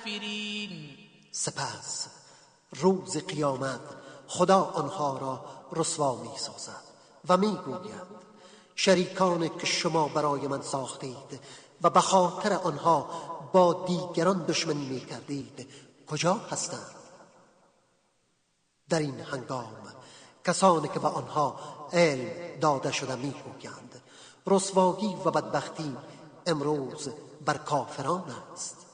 الكافرين. سپس روز قیامت خدا آنها را رسوا می سازد و می گوید شریکانی که شما برای من ساختید و به خاطر آنها با دیگران دشمنی می کردید کجا هستند؟ در این هنگام کسانی که به آنها علم داده شده می گویند رسوایی و بدبختی امروز بر کافران است.